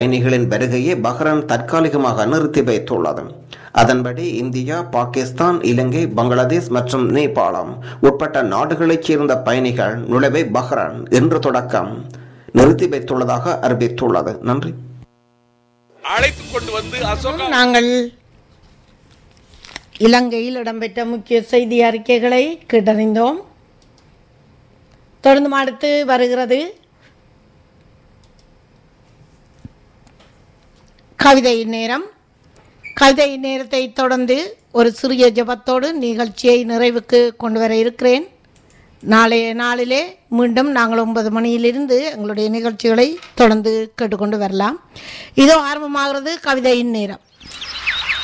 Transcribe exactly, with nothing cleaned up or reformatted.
பயணிகளின் வருகையை பஹ்ரைன் தற்காலிகமாக நிறுத்தி வைத்துள்ளது. அதன்படி இந்தியா, பாகிஸ்தான், இலங்கை, பங்களாதேஷ் மற்றும் நேபாளம் உட்பட்ட நாடுகளைச் சேர்ந்த பயணிகள் நுழைவை பஹ்ரைன் இன்று தொடக்கம் நிறுத்தி வைத்துள்ளதாக அறிவித்துள்ளது. நன்றி. அழைத்து கொண்டு வந்து அசோகா நாங்கள் இலங்கையில் இடம்பெற்ற முக்கிய செய்தி அறிக்கைகளை கேட்டறிந்தோம். தொடர்ந்து அடுத்து வருகிறது கவிதையின் நேரம். கவிதையின் நேரத்தை தொடர்ந்து ஒரு சிறிய ஜபத்தோடு நிகழ்ச்சியை நிறைவுக்கு கொண்டு வர இருக்கிறேன். நாளைய நாளிலே மீண்டும் நாங்கள் ஒன்பது மணியிலிருந்து எங்களுடைய நிகழ்ச்சிகளை தொடர்ந்து கேட்டுக்கொண்டு வரலாம். இதோ ஆரம்பமாகிறது கவிதையின் நேரம்.